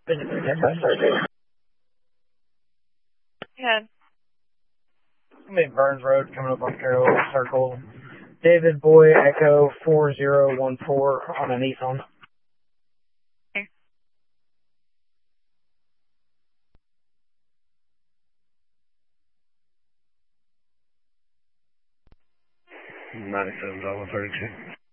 Yeah. Burns Road coming up on Carroll Circle. David Boy Echo 4014 on a Nissan. Okay. 97 32.